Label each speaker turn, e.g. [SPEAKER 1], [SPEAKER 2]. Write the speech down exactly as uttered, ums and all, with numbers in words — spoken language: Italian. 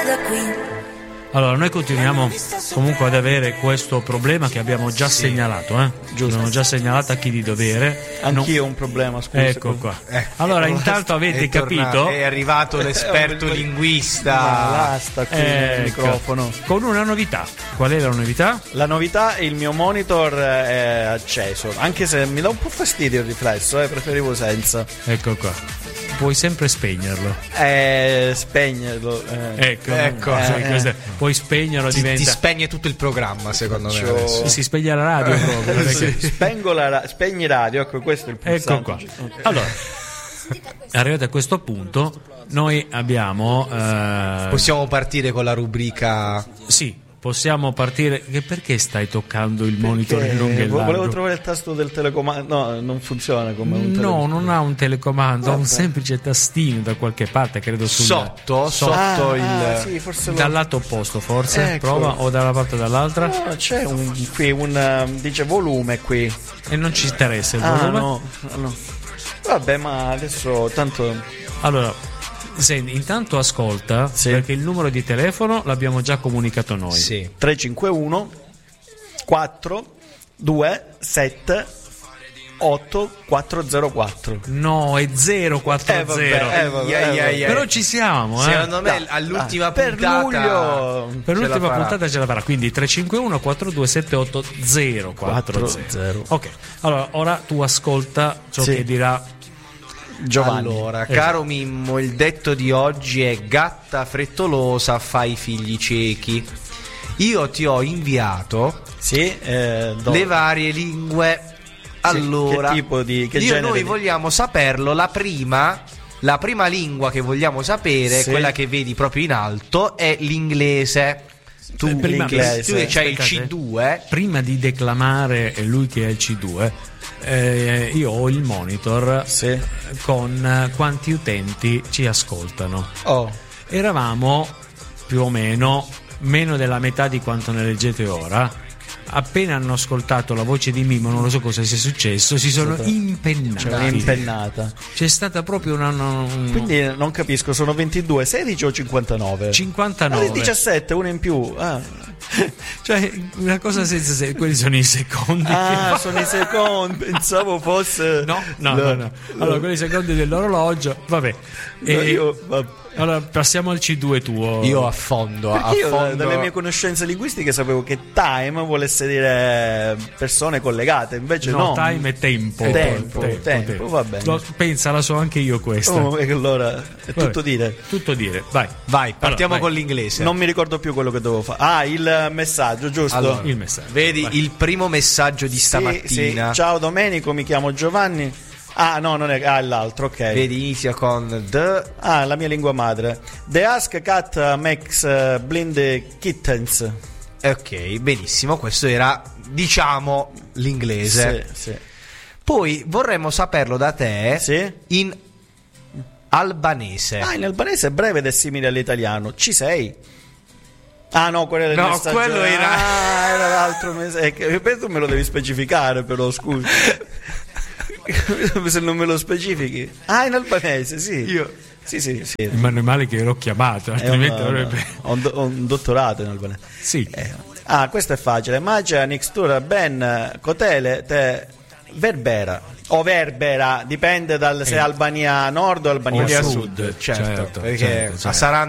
[SPEAKER 1] da qui.
[SPEAKER 2] Allora, noi continuiamo comunque ad avere questo problema che abbiamo già sì. segnalato, eh? Giusto, abbiamo già segnalato a chi di dovere.
[SPEAKER 3] Anch'io ho un problema, scusa.
[SPEAKER 2] Ecco qua. Ecco. Allora, intanto avete
[SPEAKER 4] è
[SPEAKER 2] capito?
[SPEAKER 4] Tornato, è arrivato l'esperto linguista.
[SPEAKER 3] Basta qui ecco. il microfono.
[SPEAKER 2] Con una novità. Qual è la novità?
[SPEAKER 3] La novità è il mio monitor è acceso, anche se mi dà un po' fastidio il riflesso, eh, preferivo senza.
[SPEAKER 2] Ecco qua. Puoi sempre spegnerlo.
[SPEAKER 3] Eh, spegnerlo. Eh.
[SPEAKER 2] Ecco,
[SPEAKER 4] ecco.
[SPEAKER 2] Eh, eh. Puoi spegnerlo,
[SPEAKER 4] ti,
[SPEAKER 2] diventa.
[SPEAKER 4] Ti spegne tutto il programma, secondo me.
[SPEAKER 3] Cioè...
[SPEAKER 2] Si spegne la radio proprio.
[SPEAKER 3] Perché... Spengo la ra- spegni radio, ecco, questo è il pulsante.
[SPEAKER 2] Ecco qua. Okay. Allora, arrivati a questo punto, noi abbiamo. Eh...
[SPEAKER 4] Possiamo partire con la rubrica.
[SPEAKER 2] Sì. Possiamo partire. Che perché stai toccando il monitor in lungo e largo?
[SPEAKER 3] Volevo trovare il tasto del telecomando. No, non funziona come un telecomando.
[SPEAKER 2] No, non ha un telecomando, ha un semplice tastino da qualche parte, credo sul...
[SPEAKER 4] sotto, sotto
[SPEAKER 3] ah,
[SPEAKER 4] il
[SPEAKER 3] ah, sì, forse
[SPEAKER 2] dal
[SPEAKER 3] lo...
[SPEAKER 2] lato opposto, forse.
[SPEAKER 3] Ecco.
[SPEAKER 2] Prova, o dalla parte dall'altra.
[SPEAKER 3] No, c'è un qui un dice volume qui.
[SPEAKER 2] E non ci interessa il
[SPEAKER 3] ah,
[SPEAKER 2] volume.
[SPEAKER 3] No, no. Vabbè, ma adesso tanto.
[SPEAKER 2] Allora. Senti, intanto ascolta, sì. perché il numero di telefono l'abbiamo già comunicato noi.
[SPEAKER 3] Sì. tre cinque uno quattro due sette otto quattro zero quattro.
[SPEAKER 2] No, è zero quattro zero.
[SPEAKER 3] Eh, vabbè, eh, vabbè,
[SPEAKER 4] yeah, yeah, yeah.
[SPEAKER 2] Però ci siamo, eh.
[SPEAKER 4] Secondo me
[SPEAKER 3] da,
[SPEAKER 4] all'ultima
[SPEAKER 3] da,
[SPEAKER 4] puntata
[SPEAKER 3] per luglio
[SPEAKER 2] per l'ultima puntata ce la farà. Quindi tre cinque uno quattro due sette otto zero quattro zero. Ok. Allora, ora tu ascolta ciò
[SPEAKER 3] sì.
[SPEAKER 2] che dirà
[SPEAKER 3] Giovanni.
[SPEAKER 4] Allora,
[SPEAKER 2] esatto.
[SPEAKER 4] caro Mimmo, il detto di oggi è: gatta frettolosa fa i figli ciechi. Io ti ho inviato
[SPEAKER 3] sì, eh,
[SPEAKER 4] le varie lingue. Allora,
[SPEAKER 3] che tipo di che
[SPEAKER 4] io
[SPEAKER 3] genere
[SPEAKER 4] noi
[SPEAKER 3] di...
[SPEAKER 4] vogliamo saperlo. La prima, la prima lingua che vogliamo sapere,
[SPEAKER 3] sì.
[SPEAKER 4] quella che vedi proprio in alto, è l'inglese. Tu,
[SPEAKER 2] prima,
[SPEAKER 4] l'inglese. Tu c'hai il C due.
[SPEAKER 2] Prima di declamare lui che è il C due, eh, io ho il monitor
[SPEAKER 3] sì.
[SPEAKER 2] con quanti utenti ci ascoltano.
[SPEAKER 3] Oh.
[SPEAKER 2] Eravamo più o meno meno della metà di quanto ne leggete ora. Appena hanno ascoltato la voce di Mimmo, non lo so cosa sia successo, si sono impennati.
[SPEAKER 3] C'è un'impennata.
[SPEAKER 2] C'è stata proprio una. Un...
[SPEAKER 3] Quindi non capisco, sono ventidue, sedici o cinquantanove?
[SPEAKER 2] cinquantanove.
[SPEAKER 3] Ah, diciassette, una in più. Ah.
[SPEAKER 2] Cioè, una cosa senza senso. Quelli sono i secondi.
[SPEAKER 3] Ah, sono i secondi. Pensavo fosse.
[SPEAKER 2] No, no, no. no, no. Allora, quelli secondi dell'orologio. Vabbè. E...
[SPEAKER 3] No, io, vabbè.
[SPEAKER 2] Allora passiamo al C due tuo.
[SPEAKER 4] Io a fondo, a
[SPEAKER 3] io
[SPEAKER 4] fondo.
[SPEAKER 3] dalle mie conoscenze linguistiche sapevo che time volesse dire persone collegate, invece no.
[SPEAKER 2] No, time è tempo.
[SPEAKER 3] Tempo, tempo, tempo, tempo. Va bene.
[SPEAKER 2] Lo, pensa, la so anche io questa.
[SPEAKER 3] Oh, e allora è
[SPEAKER 2] Vabbè,
[SPEAKER 3] tutto dire.
[SPEAKER 2] Tutto dire, vai.
[SPEAKER 4] Vai, partiamo
[SPEAKER 2] allora, vai.
[SPEAKER 4] con l'inglese.
[SPEAKER 3] Non mi ricordo più quello che dovevo fare. Ah, il messaggio, giusto?
[SPEAKER 4] Allora,
[SPEAKER 2] il messaggio.
[SPEAKER 4] Vedi
[SPEAKER 2] vai.
[SPEAKER 4] il primo messaggio di stamattina.
[SPEAKER 3] Sì, sì. Ciao Domenico, mi chiamo Giovanni. Ah, no, non è. Ah, è l'altro, ok.
[SPEAKER 4] Vedi, inizia con the.
[SPEAKER 3] Ah, la mia lingua madre. The Ask Cat makes uh, blind kittens.
[SPEAKER 4] Ok, benissimo. Questo era, diciamo, l'inglese.
[SPEAKER 3] Sì, sì.
[SPEAKER 4] Poi vorremmo saperlo da te
[SPEAKER 3] sì?
[SPEAKER 4] in albanese.
[SPEAKER 3] Ah, in albanese è breve ed è simile all'italiano. Ci sei? Ah, no, quello era il
[SPEAKER 4] no,
[SPEAKER 3] messaggio.
[SPEAKER 4] quello era.
[SPEAKER 3] Ah, era l'altro messaggio. Tu me lo devi specificare, però, scusa. Se non me lo specifichi. Ah, in albanese, sì.
[SPEAKER 4] Io
[SPEAKER 3] Sì, sì, sì.
[SPEAKER 2] Il meno male che ero chiamato, altrimenti
[SPEAKER 3] una,
[SPEAKER 2] avrebbe.
[SPEAKER 3] Ho un, do, ho un dottorato in albanese.
[SPEAKER 2] Sì.
[SPEAKER 3] Eh. Ah, questo è facile. Magia, Nixtura, Ben, Cotele, te, Verbera. O Verbera, dipende dal se è Albania Nord o Albania
[SPEAKER 2] O
[SPEAKER 3] Sud.
[SPEAKER 2] Sud,
[SPEAKER 4] certo,
[SPEAKER 2] certo,
[SPEAKER 4] perché
[SPEAKER 2] certo, certo.
[SPEAKER 4] a Saran